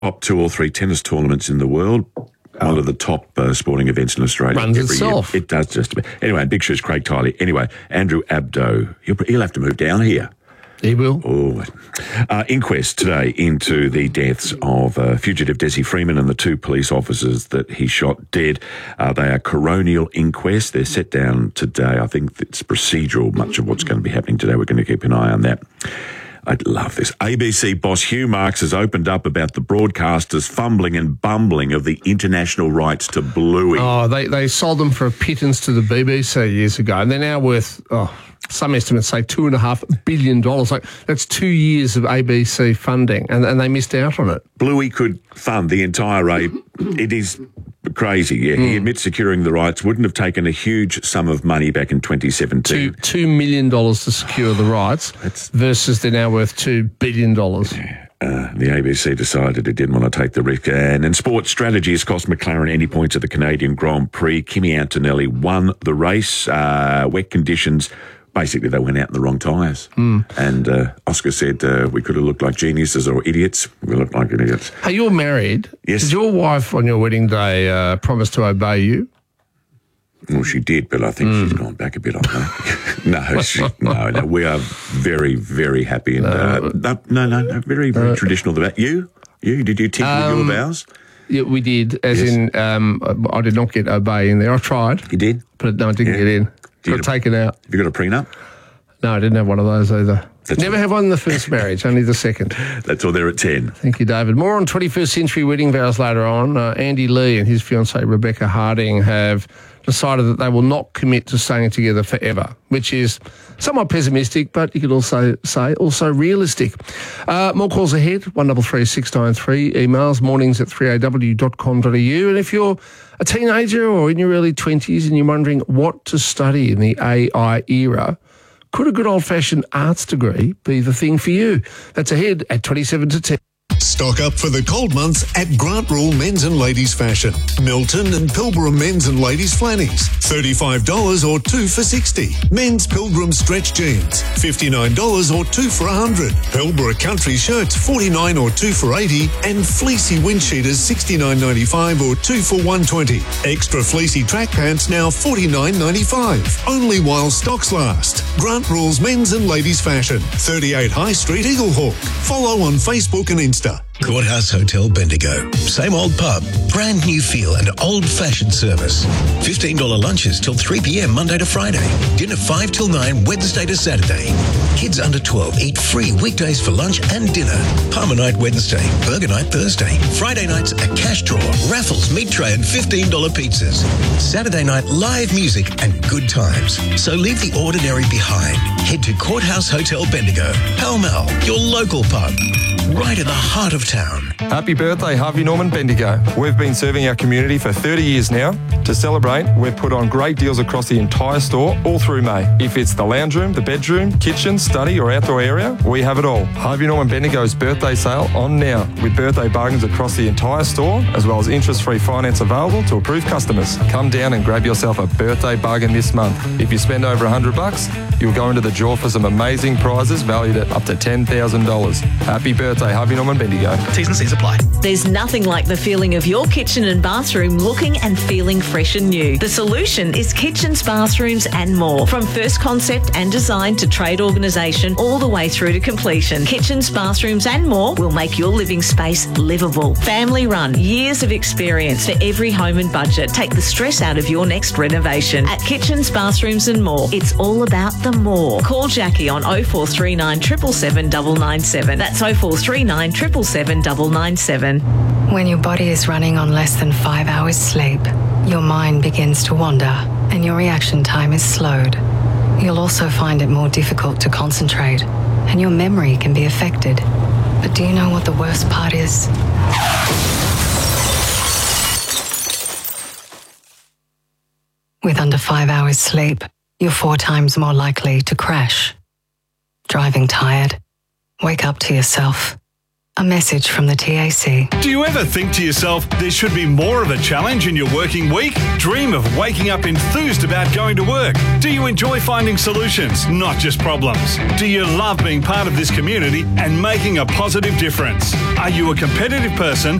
top 2 or 3 tennis tournaments in the world. One of the top sporting events in Australia. Runs itself. Year. It does just about. Anyway, big shoes, Craig Tiley. Anyway, Andrew Abdo, he'll have to move down here. He will. Inquest today into the deaths of fugitive Desi Freeman and the 2 police officers that he shot dead. They are coronial inquests. They're set down today. I think it's procedural, much of what's going to be happening today. We're going to keep an eye on that. I'd love this. ABC boss Hugh Marks has opened up about the broadcasters' fumbling and bumbling of the international rights to Bluey. Oh, they sold them for a pittance to the BBC years ago, and they're now worth, some estimates say $2.5 billion. Like, that's 2 years of ABC funding, and they missed out on it. Bluey could fund the entire It is crazy. Yeah, he admits securing the rights wouldn't have taken a huge sum of money back in 2017. $2 million to secure the rights versus they're now worth $2 billion. The ABC decided it didn't want to take the risk. And in sports, strategy has cost McLaren any points at the Canadian Grand Prix. Kimi Antonelli won the race. Wet conditions. Basically, they went out in the wrong tyres. And Oscar said we could have looked like geniuses or idiots. We looked like idiots. Hey, you're married. Yes. Did your wife on your wedding day promise to obey you? Well, she did, but I think she's gone back a bit on that. No. We are very, very happy. And no, very, very traditional. You? Did you tinker with your vows? Yeah, we did. I did not get obey in there. I tried. You did? But no, I didn't get in. Got taken out. Have you got a prenup? No, I didn't have one of those either. Never have one in the first marriage, only the second. That's all there at 10. Thank you, David. More on 21st century wedding vows later on. Andy Lee and his fiancée Rebecca Harding have decided that they will not commit to staying together forever, which is somewhat pessimistic, but you could also say realistic. More calls ahead, 133 693, emails, mornings@3aw.com.au. And if you're a teenager or in your early 20s and you're wondering what to study in the AI era, could a good old-fashioned arts degree be the thing for you? That's ahead at 27 to 10. Stock up for the cold months at Grant Rule Men's and Ladies Fashion. Milton and Pilbara Men's and Ladies Flannies, $35 or 2 for $60. Men's Pilgrim Stretch Jeans, $59 or 2 for $100. Pilbara Country Shirts, $49 or 2 for $80. And Fleecy Wind Cheaters, $69.95 or 2 for $120. Extra Fleecy Track Pants now $49.95. Only while stocks last. Grant Rule's Men's and Ladies Fashion, 38 High Street, Eaglehawk. Follow on Facebook and Insta. Courthouse Hotel Bendigo. Same old pub, brand new feel and old-fashioned service. $15 lunches till 3 p.m. Monday to Friday. Dinner 5 till 9 Wednesday to Saturday. Kids under 12 eat free weekdays for lunch and dinner. Palmer night Wednesday, burger night Thursday. Friday nights a cash draw, raffles, meat tray and $15 pizzas. Saturday night live music and good times. So leave the ordinary behind. Head to Courthouse Hotel Bendigo. Pall Mall, your local pub. Right in the heart of town. Happy birthday, Harvey Norman Bendigo. We've been serving our community for 30 years now. To celebrate, we've put on great deals across the entire store all through May. If it's the lounge room, the bedroom, kitchen, study or outdoor area, we have it all. Harvey Norman Bendigo's birthday sale on now with birthday bargains across the entire store as well as interest-free finance available to approved customers. Come down and grab yourself a birthday bargain this month. If you spend over $100, you'll go into the draw for some amazing prizes valued at up to $10,000. Happy birthday, Harvey Norman Bendigo. T's and C's apply. There's nothing like the feeling of your kitchen and bathroom looking and feeling fresh and new. The solution is Kitchens, Bathrooms and More. From first concept and design to trade organisation all the way through to completion. Kitchens, Bathrooms and More will make your living space livable. Family run, years of experience for every home and budget. Take the stress out of your next renovation. At Kitchens, Bathrooms and More, it's all about the more. Call Jackie on 0439 777 997. That's 0439 777 997. When your body is running on less than 5 hours sleep, your mind begins to wander and your reaction time is slowed. You'll also find it more difficult to concentrate and your memory can be affected. But do you know what the worst part is? With under 5 hours sleep, you're 4 times more likely to crash. Driving tired, wake up to yourself. A message from the TAC. Do you ever think to yourself, there should be more of a challenge in your working week? Dream of waking up enthused about going to work? Do you enjoy finding solutions, not just problems? Do you love being part of this community and making a positive difference? Are you a competitive person